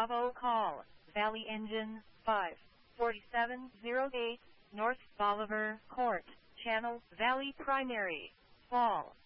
Bravo call, Valley Engine 54708, North Bolivar Court, Channel Valley Primary, Fall.